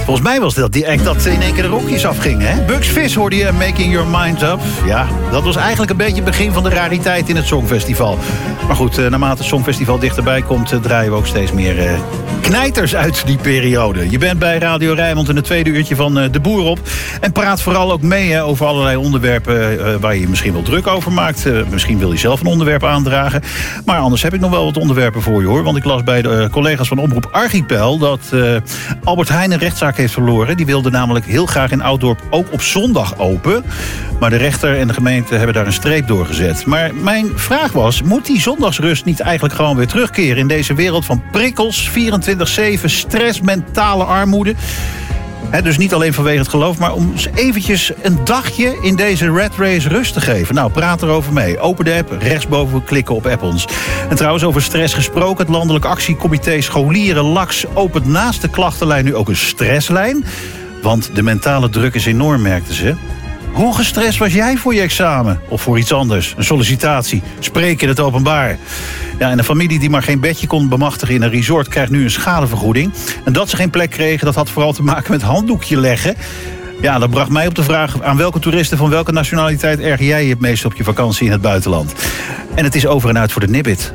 Volgens mij was dat die act dat in één keer de rokjes afging, hè? Bugs Fizz hoorde je, Making Your Mind Up. Ja, dat was eigenlijk een beetje het begin van de rariteit in het Songfestival. Maar goed, naarmate het Songfestival dichterbij komt, draaien we ook steeds meer knijters uit die periode. Je bent bij Radio Rijnmond in het tweede uurtje van De Boer op. En praat vooral ook mee over allerlei onderwerpen waar je je misschien wel druk over maakt. Misschien wil je zelf een onderwerp aandragen. Maar anders heb ik nog wel wat onderwerpen voor je, hoor. Want ik las bij de collega's van Omroep Archipel dat Albert Heijn een rechtszaak heeft verloren. Die wilde namelijk heel graag in Ouddorp ook op zondag open. Maar de rechter en de gemeente hebben daar een streep door gezet. Maar mijn vraag was, moet die zondagsrust niet eigenlijk gewoon weer terugkeren in deze wereld van prikkels, 24/7, stress, mentale armoede? Dus niet alleen vanwege het geloof, maar om eens eventjes een dagje in deze rat race rust te geven. Nou, praat erover mee. Open de app, rechtsboven klikken op app ons. En trouwens, over stress gesproken, het Landelijk Actiecomité Scholieren LAX opent naast de klachtenlijn nu ook een stresslijn. Want de mentale druk is enorm, merkten ze. Hoe gestrest was jij voor je examen? Of voor iets anders? Een sollicitatie? Spreken in het openbaar? Ja, en een familie die maar geen bedje kon bemachtigen in een resort krijgt nu een schadevergoeding. En dat ze geen plek kregen, dat had vooral te maken met handdoekje leggen. Ja, dat bracht mij op de vraag, aan welke toeristen van welke nationaliteit erger jij je het meest op je vakantie in het buitenland? En het is over en uit voor de Nibbit.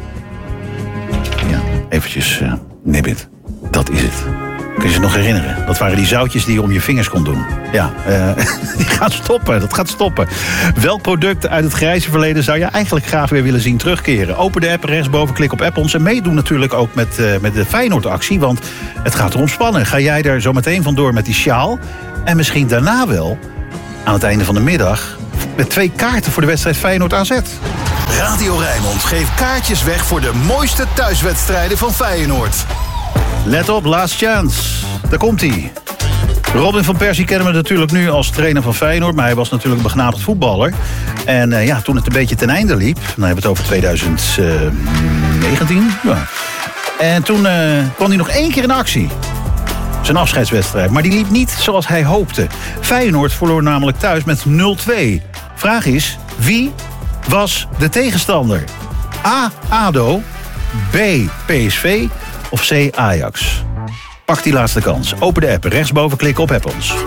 Ja, eventjes Nibbit. Dat is het. Kun je je nog herinneren? Dat waren die zoutjes die je om je vingers kon doen. Ja, die gaan stoppen. Dat gaat stoppen. Welk product uit het grijze verleden zou je eigenlijk graag weer willen zien terugkeren? Open de app, rechtsboven, klik op app ons. En meedoen natuurlijk ook met de Feyenoord-actie. Want het gaat erom spannen. Ga jij er zo meteen vandoor met die sjaal? En misschien daarna wel, aan het einde van de middag, met 2 kaarten voor de wedstrijd Feyenoord-AZ. Radio Rijnmond geeft kaartjes weg voor de mooiste thuiswedstrijden van Feyenoord. Let op, last chance. Daar komt hij. Robin van Persie kennen we natuurlijk nu als trainer van Feyenoord, maar hij was natuurlijk een begnadigd voetballer. En toen het een beetje ten einde liep, dan hebben we het over 2019. Ja. En toen kwam hij nog 1 keer in actie. Zijn afscheidswedstrijd. Maar die liep niet zoals hij hoopte. Feyenoord verloor namelijk thuis met 0-2. Vraag is, wie was de tegenstander? A. ADO. B. PSV. Of C. Ajax? Pak die laatste kans. Open de app, rechtsboven klikken op app ons.